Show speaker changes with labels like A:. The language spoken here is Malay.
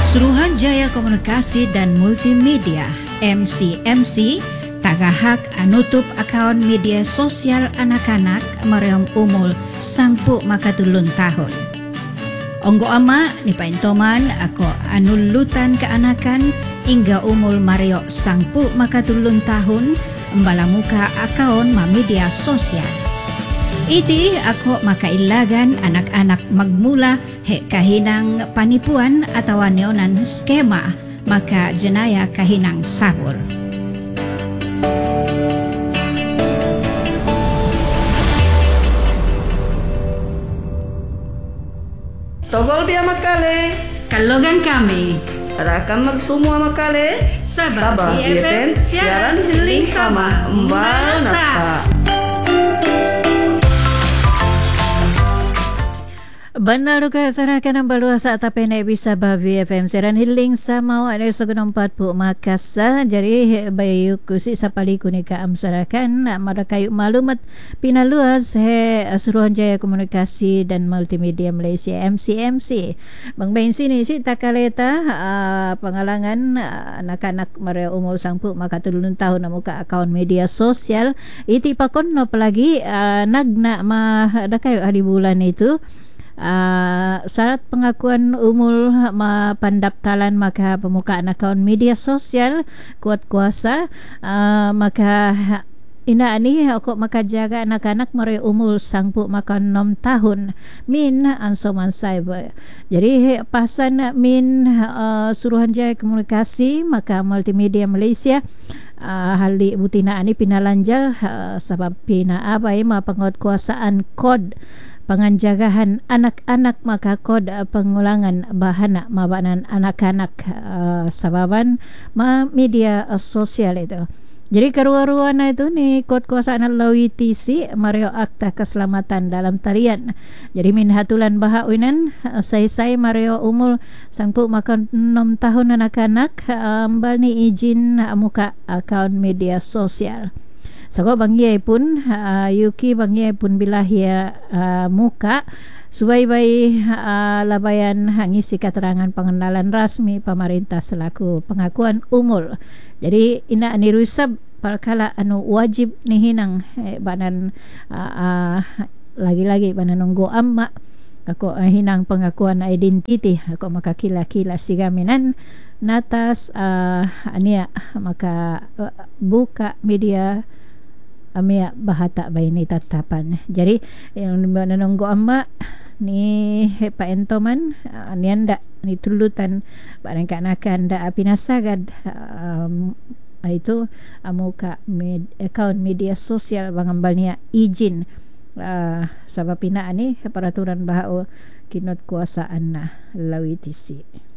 A: Suruhanjaya Komunikasi dan Multimedia MCMC tagahak anutup akaun media sosial anak-anak merem umur 10 makatulun tahun. Onggo ama ni paintoman ako anulutan keanakan hingga umur Mario 10 makatulun tahun embalamuka akaun media sosial. Iti ako makailagan anak-anak magmula kahinang panipuan atau neonan skema maka jenaya kahinang sabur.
B: Togol biya makale,
A: Kalogan kami
B: arakan magsumua makale,
A: Sabah BFM siaran healing sama
B: Mbal Nasa.
C: Benar juga sanakan balua saat apa nak bisa bavi FM siaran healing sama ada segunung 40 Makassar. Jadi bayu kusi sapali kunika amsarakan mara kayu maklumat pinaluas Suruhanjaya Komunikasi dan Multimedia Malaysia MCMC. Bang bain sini si takaleta pengalangan anak-anak mara umur 10 makatulun tahun namuka akaun media sosial iti pakon no pelagi nagna mah ada kayu hari bulan itu. Syarat pengakuan umur pendaftaran maka pembukaan akaun media sosial kuat kuasa maka ina ni aku maka jaga anak-anak mereka umur 10 maka 6 tahun min ansoman cyber. Jadi pasan min Suruhanjaya Komunikasi maka Multimedia Malaysia hali butina ani pinalanjal sebab pina abai ma penguatkuasaan kod penganjagahan anak-anak maka kod pengulangan bahana mabanan anak-anak sababan media sosial itu. Jadi keruan-ruan itu ni kod kuasaan LOITC Mario Akta Keselamatan dalam Talian. Jadi min hatulan bahaunan saya Mario umur 10 maka 6 tahun anak-anak ni izin muka akaun media sosial. Sako bangyay pun Yuki bangyay pun bilahia muka subai-bai labayan ngisi keterangan pengenalan rasmi pemerintah selaku pengakuan umur. Jadi ina ni rusab palkala anu wajib ni hinang banan lagi-lagi banan nunggu amma ako hinang pengakuan identiti ako makakila-kila sigaminan natas ania maka buka media amia bahata bay ni tatapan. Jadi yang nanonggo amma ni paentoman nianda ni tulutan barang kanakan da pinasagad itu amuka account media sosial bangambal niya izin sabab pina ni peraturan bahao kinot kuasaan na LOITC.